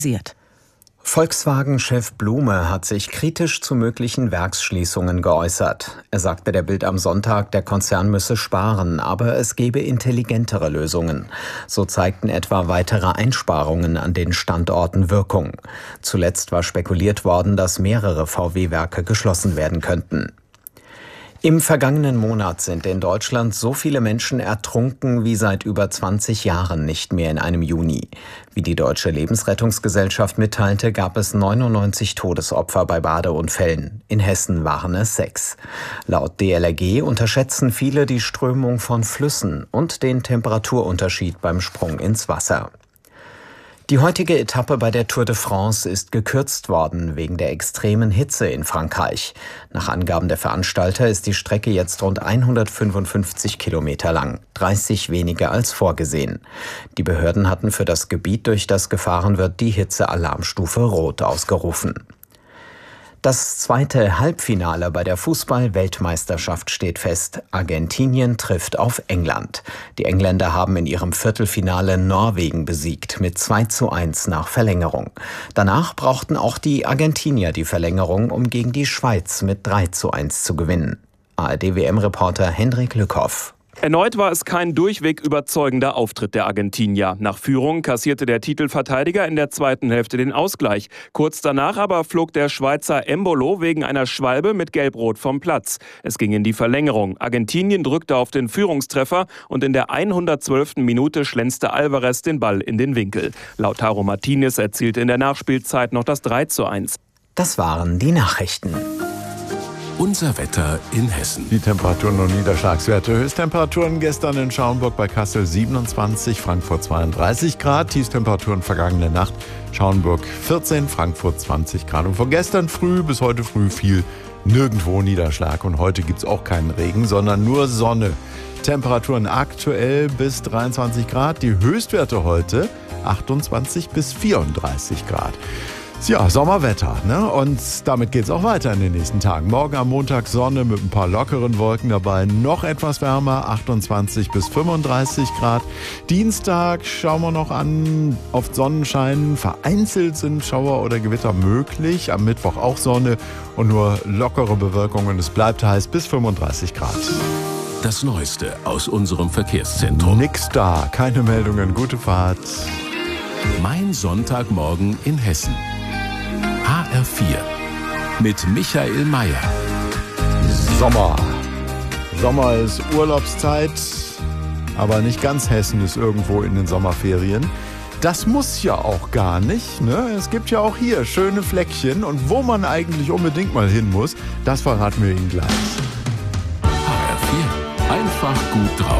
Volkswagen-Chef Blume hat sich kritisch zu möglichen Werksschließungen geäußert. Er sagte der Bild am Sonntag, der Konzern müsse sparen, aber es gebe intelligentere Lösungen. So zeigten etwa weitere Einsparungen an den Standorten Wirkung. Zuletzt war spekuliert worden, dass mehrere VW-Werke geschlossen werden könnten. Im vergangenen Monat sind in Deutschland so viele Menschen ertrunken wie seit über 20 Jahren nicht mehr in einem Juni. Wie die Deutsche Lebensrettungsgesellschaft mitteilte, gab es 99 Todesopfer bei Badeunfällen. In Hessen waren es 6. Laut DLRG unterschätzen viele die Strömung von Flüssen und den Temperaturunterschied beim Sprung ins Wasser. Die heutige Etappe bei der Tour de France ist gekürzt worden wegen der extremen Hitze in Frankreich. Nach Angaben der Veranstalter ist die Strecke jetzt rund 155 Kilometer lang, 30 weniger als vorgesehen. Die Behörden hatten für das Gebiet, durch das gefahren wird, die Hitzealarmstufe Rot ausgerufen. Das zweite Halbfinale bei der Fußball-Weltmeisterschaft steht fest. Argentinien trifft auf England. Die Engländer haben in ihrem Viertelfinale Norwegen besiegt mit 2:1 nach Verlängerung. Danach brauchten auch die Argentinier die Verlängerung, um gegen die Schweiz mit 3:1 zu gewinnen. ARD-WM-Reporter Hendrik Lückhoff. Erneut war es kein durchweg überzeugender Auftritt der Argentinier. Nach Führung kassierte der Titelverteidiger in der zweiten Hälfte den Ausgleich. Kurz danach aber flog der Schweizer Embolo wegen einer Schwalbe mit Gelb-Rot vom Platz. Es ging in die Verlängerung. Argentinien drückte auf den Führungstreffer und in der 112. Minute schlänzte Alvarez den Ball in den Winkel. Lautaro Martinez erzielte in der Nachspielzeit noch das 3:1. Das waren die Nachrichten. Unser Wetter in Hessen. Die Temperaturen und Niederschlagswerte. Höchsttemperaturen gestern in Schaumburg bei Kassel 27, Frankfurt 32 Grad. Tiefstemperaturen vergangene Nacht Schaumburg 14, Frankfurt 20 Grad. Und von gestern früh bis heute früh fiel nirgendwo Niederschlag. Und heute gibt es auch keinen Regen, sondern nur Sonne. Temperaturen aktuell bis 23 Grad. Die Höchstwerte heute 28 bis 34 Grad. Ja, Sommerwetter, ne? Und damit geht's auch weiter in den nächsten Tagen. Morgen am Montag Sonne mit ein paar lockeren Wolken dabei. Noch etwas wärmer, 28 bis 35 Grad. Dienstag schauen wir noch an, oft Sonnenschein. Vereinzelt sind Schauer oder Gewitter möglich. Am Mittwoch auch Sonne und nur lockere Bewölkung. Es bleibt heiß bis 35 Grad. Das Neueste aus unserem Verkehrszentrum. Nix da, keine Meldungen, gute Fahrt. Mein Sonntagmorgen in Hessen. HR4 mit Michael Mayer. Sommer ist Urlaubszeit, aber nicht ganz Hessen ist irgendwo in den Sommerferien. Das muss ja auch gar nicht, ne? Es gibt ja auch hier schöne Fleckchen und wo man eigentlich unbedingt mal hin muss, das verraten wir Ihnen gleich. HR4, einfach gut drauf.